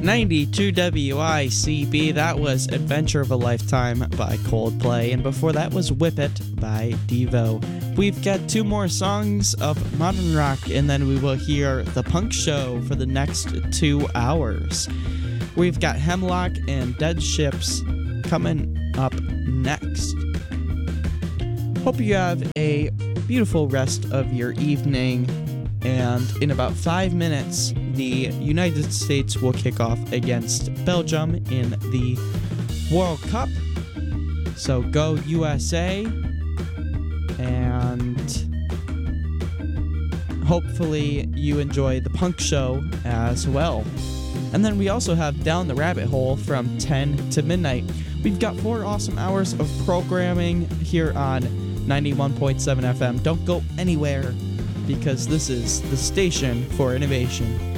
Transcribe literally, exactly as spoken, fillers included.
ninety-two W I C B, that was Adventure of a Lifetime by Coldplay, and before that was Whip It by Devo. We've got two more songs of modern rock, and then we will hear The Punk Show for the next two hours. We've got Hemlock and Dead Ships coming up next. Hope you have a beautiful rest of your evening, and in about five minutes, the United States will kick off against Belgium in the World Cup. So go U S A, and hopefully you enjoy the Punk Show as well. And then we also have Down the Rabbit Hole from ten to midnight. We've got four awesome hours of programming here on ninety-one point seven F M. Don't go anywhere, because this is the station for innovation.